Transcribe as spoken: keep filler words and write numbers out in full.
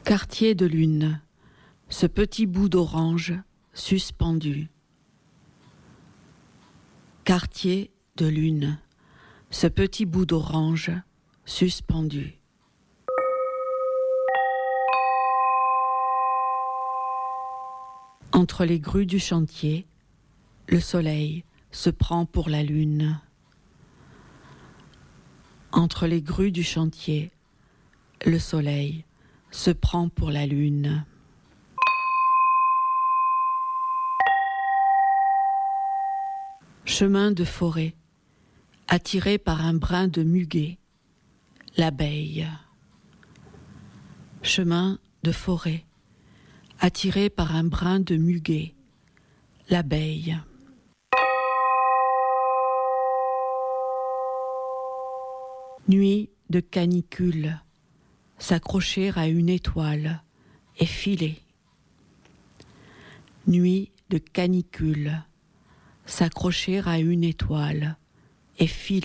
Quartier de lune, ce petit bout d'orange suspendu. Quartier de lune, ce petit bout d'orange suspendu. Entre les grues du chantier, le soleil se prend pour la lune. Entre les grues du chantier, le soleil se prend pour la lune. Chemin de forêt, attiré par un brin de muguet, l'abeille. Chemin de forêt, attiré par un brin de muguet, l'abeille. Nuit de canicule, s'accrocher à une étoile et filer. Nuit de canicule, s'accrocher à une étoile et filer.